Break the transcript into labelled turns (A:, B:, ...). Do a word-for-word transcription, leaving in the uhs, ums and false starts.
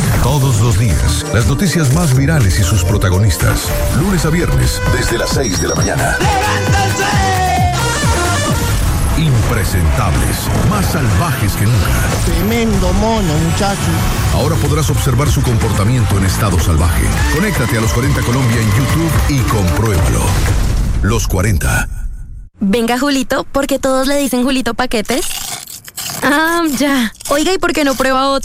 A: Todos los días, las noticias más virales y sus protagonistas. Lunes a viernes, desde las seis de la mañana.
B: ¡Levántense!
A: Impresentables, más salvajes que nunca.
C: Tremendo mono, muchacho.
A: Ahora podrás observar su comportamiento en estado salvaje. Conéctate a Los cuarenta Colombia en YouTube y compruébalo. Los cuarenta.
D: Venga, Julito, porque todos le dicen Julito Paquetes. Ah, ya. Oiga, ¿y por qué no prueba otro?